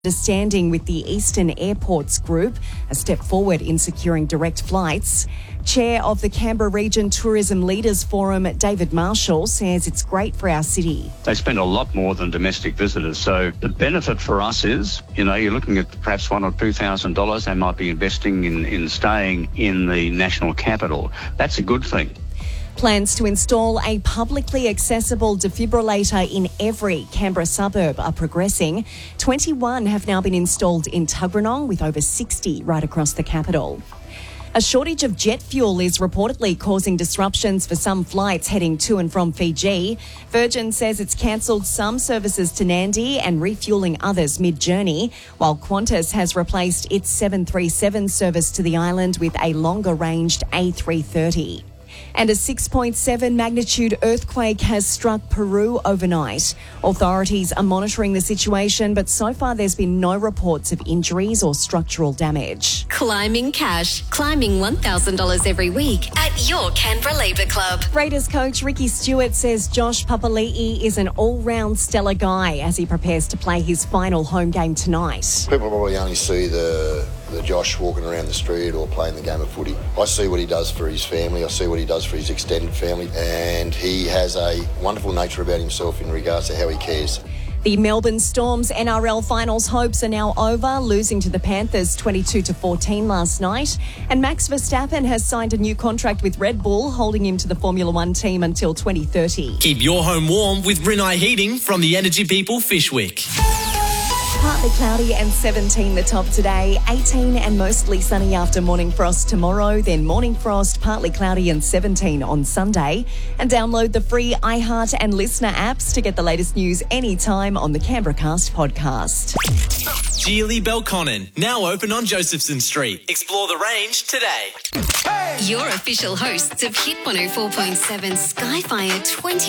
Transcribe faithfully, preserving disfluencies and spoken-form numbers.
understanding with the Eastern Airports Group, a step forward in securing direct flights. Chair of the Canberra Region Tourism Leaders Forum, David Marshall, says it's great for our city. They spend a lot more than domestic visitors, so the benefit for us is, you know, you're looking at perhaps one or two thousand dollars they might be investing in, in staying in the national capital. That's a good thing. Plans to install a publicly accessible defibrillator in every Canberra suburb are progressing. twenty-one have now been installed in Tuggeranong, with over sixty right across the capital. A shortage of jet fuel is reportedly causing disruptions for some flights heading to and from Fiji. Virgin says it's cancelled some services to Nadi and refuelling others mid-journey, while Qantas has replaced its seven thirty-seven service to the island with a longer-ranged A three thirty. And a six point seven magnitude earthquake has struck Peru overnight. Authorities are monitoring the situation, but so far there's been no reports of injuries or structural damage. Climbing cash. Climbing one thousand dollars every week at your Canberra Labour Club. Raiders coach Ricky Stewart says Josh Papali'i is an all-round stellar guy as he prepares to play his final home game tonight. People probably only see the the Josh walking around the street or playing the game of footy. I see what he does for his family, I see what he does for his extended family, and he has a wonderful nature about himself in regards to how he cares. The Melbourne Storm's N R L finals hopes are now over, losing to the Panthers twenty-two to fourteen last night. And Max Verstappen has signed a new contract with Red Bull, holding him to the Formula One team until twenty thirty. Keep your home warm with Rinnai Heating from the Energy People Fishwick. Partly cloudy and seventeen the top today, eighteen and mostly sunny after morning frost tomorrow, then morning frost, partly cloudy and seventeen on Sunday. And download the free iHeart and Listener apps to get the latest news anytime on the Canberra Cast podcast. Geely Belconnen, now open on Josephson Street. Explore the range today. Your official hosts of Hit one oh four point seven Skyfire twenty